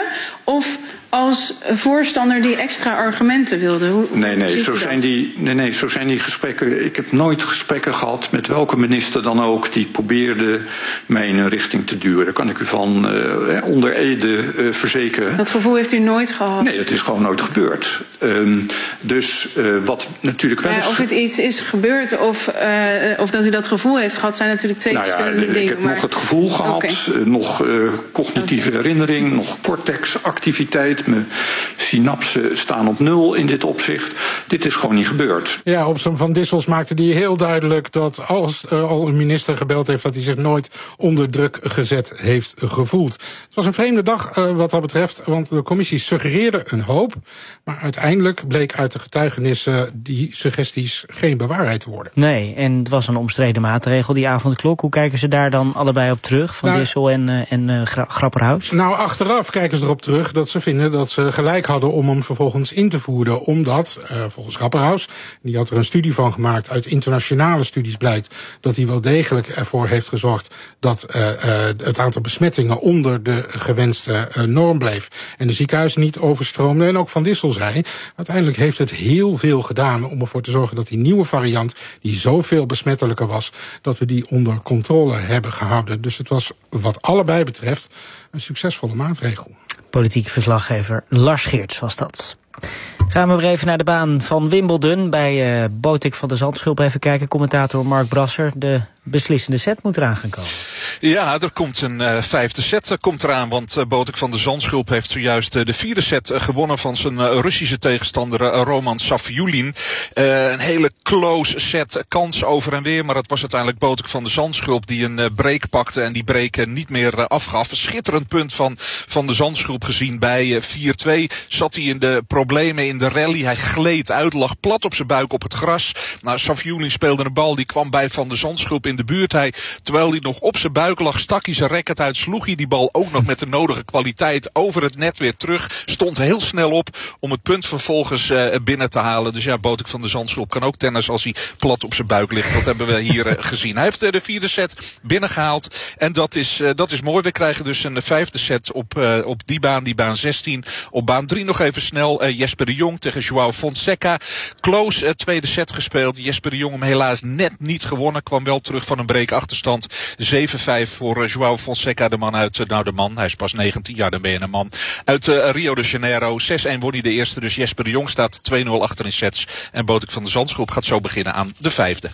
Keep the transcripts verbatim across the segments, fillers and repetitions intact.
Of als voorstander die extra argumenten wilde? Hoe, nee, nee, zo zijn die, nee, nee, zo zijn die gesprekken. Ik heb nooit gesprekken gehad met welke minister dan ook die probeerde mij in een richting te duwen. Daar kan ik u van uh, onder ede uh, verzekeren. Dat gevoel heeft u nooit gehad? Nee, het is gewoon nooit gebeurd. Um, dus uh, wat natuurlijk wel ja, is... Of het iets is gebeurd of, uh, of dat u dat gevoel heeft gehad, zijn natuurlijk twee nou ja, verschillende dingen. Ik heb maar... nog het gevoel gehad, okay. uh, nog uh, cognitieve okay. herinnering, nog cortexactiviteit. Mijn synapsen staan op nul in dit opzicht. Dit is gewoon niet gebeurd. Ja, op Van Dissels maakte hij heel duidelijk dat als uh, al een minister gebeld heeft, dat hij zich nooit onder druk gezet heeft gevoeld. Het was een vreemde dag uh, wat dat betreft, want de commissie suggereerde een hoop, maar uiteindelijk bleek uit de getuigenissen die suggesties geen bewaarheid te worden. Nee, en het was een omstreden maatregel, die avondklok. Hoe kijken ze daar dan allebei op terug, Van nou, Dissel en, uh, en uh, Gra- Grapperhaus? Nou, achteraf kijken ze erop terug dat ze vinden dat ze gelijk hadden om hem vervolgens in te voeren, omdat, uh, volgens Grapperhaus, die had er een studie van gemaakt, uit internationale studies blijkt dat hij wel degelijk ervoor heeft gezorgd dat uh, uh, het aantal besmettingen onder de gewenste uh, norm bleef en de ziekenhuizen niet overstroomden. En ook Van Dissel zei, uiteindelijk heeft het heel veel gedaan om ervoor te zorgen dat die nieuwe variant, die zoveel besmettelijker was, dat we die onder controle hebben gehouden. Dus het was wat allebei betreft een succesvolle maatregel. Politieke verslaggever Lars Geerts was dat. Gaan we weer even naar de baan van Wimbledon. Bij uh, Botik van de Zandschulp even kijken. Commentator Mark Brasser. De beslissende set moet eraan gaan komen. Ja, er komt een uh, vijfde set uh, komt eraan. Want uh, Botik van de Zandschulp heeft zojuist uh, de vierde set uh, gewonnen van zijn uh, Russische tegenstander uh, Roman Safiullin. Uh, een hele close set, uh, kans over en weer. Maar het was uiteindelijk Botik van de Zandschulp die een uh, break pakte. En die break uh, niet meer uh, afgaf. Een schitterend punt van, van de Zandschulp gezien. Bij uh, vier twee zat hij in de problemen in de rally. Hij gleed uit, lag plat op zijn buik op het gras. Nou, Safiullin speelde een bal, die kwam bij Van de Zandschulp in de buurt. Hij, terwijl hij nog op zijn buik lag, stak hij zijn racket uit, sloeg hij die bal ook nog met de nodige kwaliteit over het net weer terug. Stond heel snel op om het punt vervolgens uh, binnen te halen. Dus ja, Botik van de Zandschulp kan ook tennis als hij plat op zijn buik ligt. Dat hebben we hier uh, gezien. Hij heeft uh, de vierde set binnengehaald. En dat is, uh, dat is mooi. We krijgen dus een vijfde set op, uh, op die baan, die baan zestien. Op baan drie nog even snel uh, Jesper de Jong tegen Joao Fonseca. Close uh, tweede set gespeeld. Jesper de Jong hem helaas net niet gewonnen. Kwam wel terug van een break achterstand. zeven vijf voor uh, Joao Fonseca. De man uit, uh, nou de man, hij is pas negentien jaar, dan ben je een man. Uit uh, Rio de Janeiro. zes een won hij de eerste. Dus Jesper de Jong staat twee nul achter in sets. En Botik van de Zandschulp gaat zo beginnen aan de vijfde.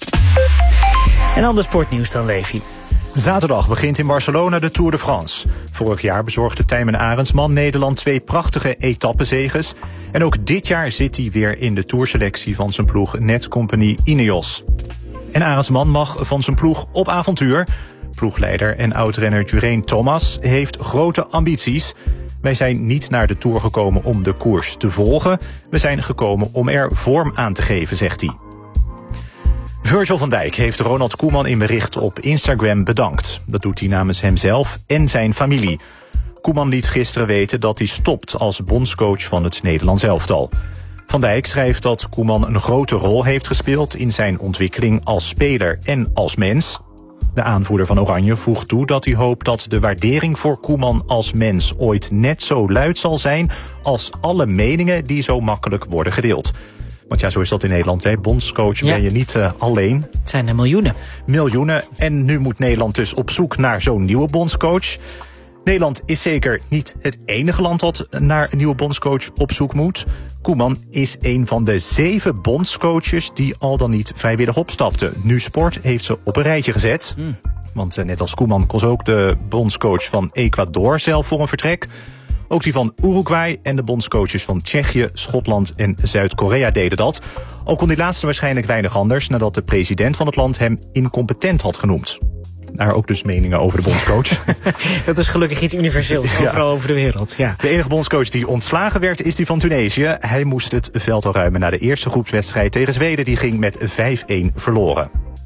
En ander sportnieuws dan, Levi. Zaterdag begint in Barcelona de Tour de France. Vorig jaar bezorgde Tijmen Arendsman Nederland twee prachtige etappezeges. En ook dit jaar zit hij weer in de tourselectie van zijn ploeg Netcompany Ineos. En Arendsman mag van zijn ploeg op avontuur. Ploegleider en oudrenner Geraint Thomas heeft grote ambities. Wij zijn niet naar de Tour gekomen om de koers te volgen. We zijn gekomen om er vorm aan te geven, zegt hij. Virgil van Dijk heeft Ronald Koeman in bericht op Instagram bedankt. Dat doet hij namens hemzelf en zijn familie. Koeman liet gisteren weten dat hij stopt als bondscoach van het Nederlands elftal. Van Dijk schrijft dat Koeman een grote rol heeft gespeeld in zijn ontwikkeling als speler en als mens. De aanvoerder van Oranje voegt toe dat hij hoopt dat de waardering voor Koeman als mens ooit net zo luid zal zijn als alle meningen die zo makkelijk worden gedeeld. Want ja, zo is dat in Nederland, hè. Bondscoach ja. ben je niet uh, alleen. Het zijn er miljoenen. Miljoenen. En nu moet Nederland dus op zoek naar zo'n nieuwe bondscoach. Nederland is zeker niet het enige land dat naar een nieuwe bondscoach op zoek moet. Koeman is een van de zeven bondscoaches die al dan niet vrijwillig opstapten. Nu Sport heeft ze op een rijtje gezet. Mm. Want uh, net als Koeman koos ook de bondscoach van Ecuador zelf voor een vertrek. Ook die van Uruguay en de bondscoaches van Tsjechië, Schotland en Zuid-Korea deden dat. Al kon die laatste waarschijnlijk weinig anders nadat de president van het land hem incompetent had genoemd. Daar ook dus meningen over de bondscoach. Dat is gelukkig iets universeels, overal ja. over de wereld. Ja. De enige bondscoach die ontslagen werd is die van Tunesië. Hij moest het veld al ruimen na de eerste groepswedstrijd tegen Zweden. Die ging met vijf een verloren.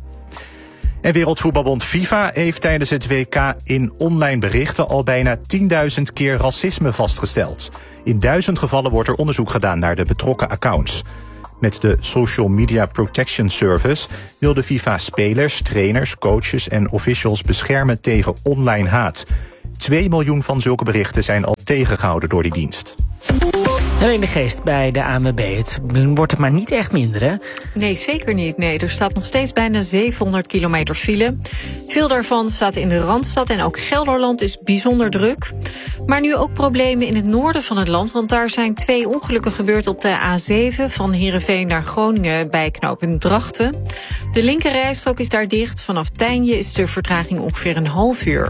En Wereldvoetbalbond FIFA heeft tijdens het W K in online berichten al bijna tienduizend keer racisme vastgesteld. In duizend gevallen wordt er onderzoek gedaan naar de betrokken accounts. Met de Social Media Protection Service wil de FIFA spelers, trainers, coaches en officials beschermen tegen online haat. Twee miljoen van zulke berichten zijn al tegengehouden door die dienst. Helene de Geest bij de A N W B. Het wordt er maar niet echt minder, hè? Nee, zeker niet. Nee, er staat nog steeds bijna zevenhonderd kilometer file. Veel daarvan staat in de Randstad en ook Gelderland is bijzonder druk. Maar nu ook problemen in het noorden van het land, want daar zijn twee ongelukken gebeurd op de A zeven van Heerenveen naar Groningen bij knooppunt Drachten. De linkerrijstrook is daar dicht. Vanaf Tijnje is de vertraging ongeveer een half uur.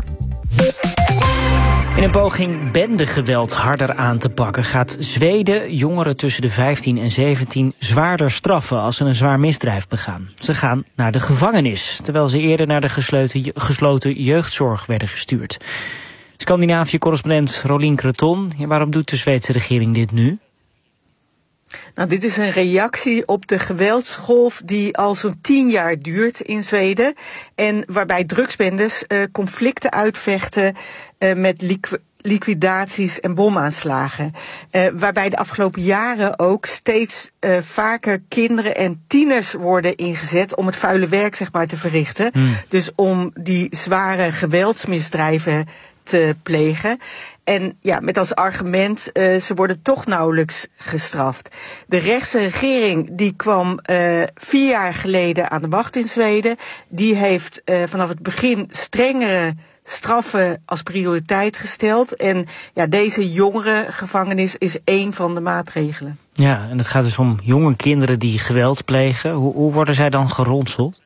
In een poging bendegeweld harder aan te pakken gaat Zweden jongeren tussen de vijftien en zeventien zwaarder straffen als ze een zwaar misdrijf begaan. Ze gaan naar de gevangenis, terwijl ze eerder naar de gesloten, gesloten jeugdzorg werden gestuurd. Scandinavië-correspondent Rolien Kreton, waarom doet de Zweedse regering dit nu? Nou, dit is een reactie op de geweldsgolf die al zo'n tien jaar duurt in Zweden. En waarbij drugsbendes uh, conflicten uitvechten uh, met liqu- liquidaties en bomaanslagen. Uh, waarbij de afgelopen jaren ook steeds uh, vaker kinderen en tieners worden ingezet om het vuile werk, zeg maar, te verrichten. Hmm. Dus om die zware geweldsmisdrijven te plegen. En ja, met als argument, uh, ze worden toch nauwelijks gestraft. De rechtse regering die kwam uh, vier jaar geleden aan de macht in Zweden. Die heeft uh, vanaf het begin strengere straffen als prioriteit gesteld. En ja, deze jongerengevangenis is één van de maatregelen. Ja, en het gaat dus om jonge kinderen die geweld plegen. Hoe, hoe worden zij dan geronseld?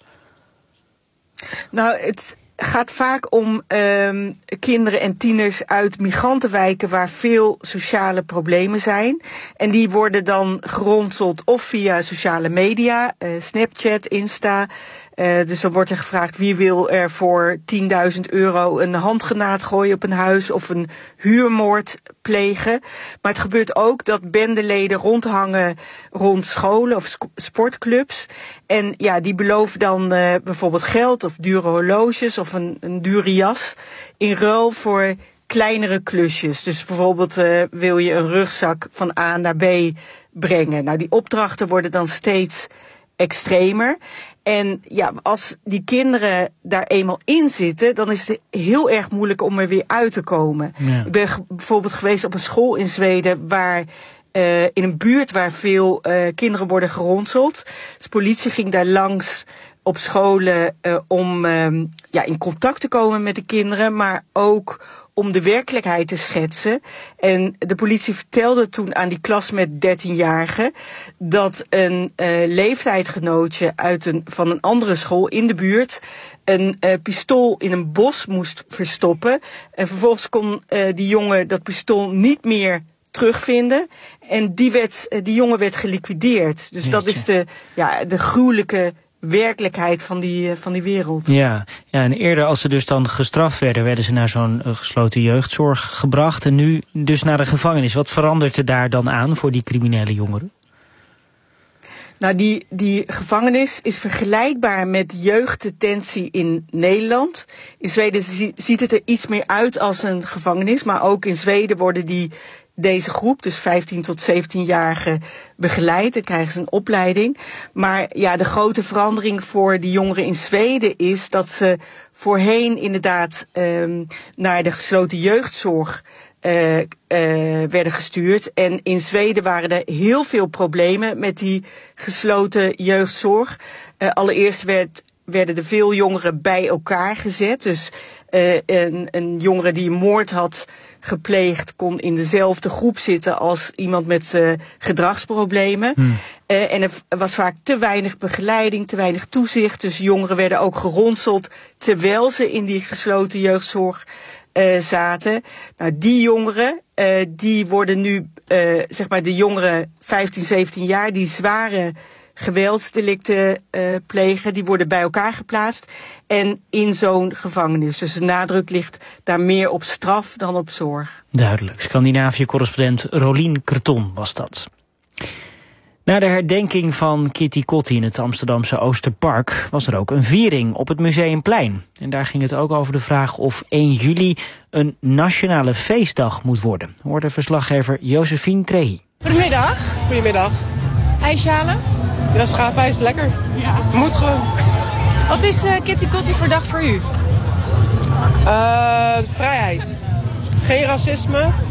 Nou, het gaat vaak om um, kinderen en tieners uit migrantenwijken waar veel sociale problemen zijn. En die worden dan geronseld of via sociale media, uh, Snapchat, Insta. Uh, dus dan wordt er gevraagd wie wil er voor tienduizend euro een handgranaat gooien op een huis of een huurmoord plegen. Maar het gebeurt ook dat bendeleden rondhangen rond scholen of sportclubs. En ja, die beloven dan uh, bijvoorbeeld geld of dure horloges of een, een dure jas in ruil voor kleinere klusjes. Dus bijvoorbeeld uh, wil je een rugzak van A naar B brengen. Nou, die opdrachten worden dan steeds extremer. En ja, als die kinderen daar eenmaal in zitten, dan is het heel erg moeilijk om er weer uit te komen. Ja. Ik ben g- bijvoorbeeld geweest op een school in Zweden waar uh, in een buurt waar veel uh, kinderen worden geronseld. Dus de politie ging daar langs op scholen uh, om uh, ja, in contact te komen met de kinderen, maar ook om de werkelijkheid te schetsen. En de politie vertelde toen aan die klas met dertienjarigen dat een uh, leeftijdgenootje uit een, van een andere school in de buurt een uh, pistool in een bos moest verstoppen. En vervolgens kon uh, die jongen dat pistool niet meer terugvinden. En die, werd, uh, die jongen werd geliquideerd. Dus dat is de, ja, de gruwelijke werkelijkheid van die, van die wereld. Ja, ja, en eerder als ze dus dan gestraft werden, werden ze naar zo'n uh, gesloten jeugdzorg gebracht en nu dus naar de gevangenis. Wat verandert er daar dan aan voor die criminele jongeren? Nou, die, die gevangenis is vergelijkbaar met jeugddetentie in Nederland. In Zweden zie, ziet het er iets meer uit als een gevangenis, maar ook in Zweden worden die deze groep, dus vijftien tot zeventienjarigen, begeleid en krijgen ze een opleiding. Maar ja, de grote verandering voor die jongeren in Zweden is dat ze voorheen inderdaad um, naar de gesloten jeugdzorg Uh, uh, werden gestuurd. En in Zweden waren er heel veel problemen met die gesloten jeugdzorg. Uh, allereerst werd, werden er veel jongeren bij elkaar gezet. Dus uh, een, een jongere die een moord had gepleegd kon in dezelfde groep zitten als iemand met uh, gedragsproblemen. Hmm. Uh, en er was vaak te weinig begeleiding, te weinig toezicht. Dus jongeren werden ook geronseld terwijl ze in die gesloten jeugdzorg Uh, zaten. Nou, die jongeren, uh, die worden nu, uh, zeg maar de jongeren vijftien, zeventien jaar, die zware geweldsdelicten uh, plegen, die worden bij elkaar geplaatst en in zo'n gevangenis. Dus de nadruk ligt daar meer op straf dan op zorg. Duidelijk. Scandinavië-correspondent Rolien Kreton was dat. Na de herdenking van Kitty Kotti in het Amsterdamse Oosterpark was er ook een viering op het Museumplein. En daar ging het ook over de vraag of één juli een nationale feestdag moet worden, hoorde verslaggever Josephine Trehi. Goedemiddag. Goedemiddag. ijsje halen? Ja, dat is gaaf ijs, lekker. Ja. Moet gewoon. Wat is uh, Kitty Kotti voor dag voor u? Uh, vrijheid. Geen racisme.